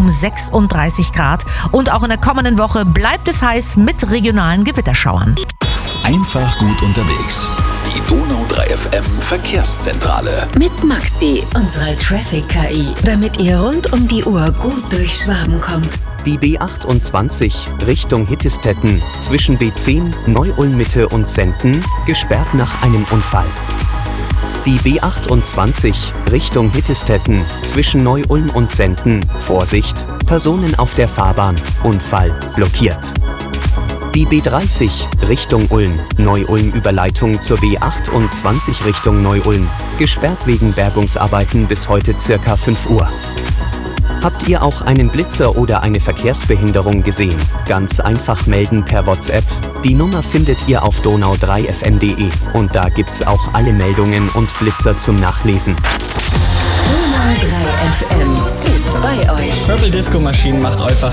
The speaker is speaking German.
um 36 Grad. Und auch in der kommenden Woche bleibt es heiß mit regionalen Gewitterschauern. Einfach gut unterwegs. Die Donau 3 FM Verkehrszentrale. Mit Maxi, unserer Traffic-KI, damit ihr rund um die Uhr gut durch Schwaben kommt. Die B28 Richtung Hittestetten zwischen B10, Neu-Ulm-Mitte und Senden gesperrt nach einem Unfall. Die B28 Richtung Hittestetten zwischen Neu-Ulm und Senden, Vorsicht, Personen auf der Fahrbahn, Unfall, blockiert. Die B30 Richtung Ulm, Neu-Ulm-Überleitung zur B28 Richtung Neu-Ulm, gesperrt wegen Bergungsarbeiten bis heute ca. 5 Uhr. Habt ihr auch einen Blitzer oder eine Verkehrsbehinderung gesehen? Ganz einfach melden per WhatsApp. Die Nummer findet ihr auf donau3fm.de und da gibt's auch alle Meldungen und Blitzer zum Nachlesen. Donau 3 FM ist bei euch. Purple Disco Machine macht einfach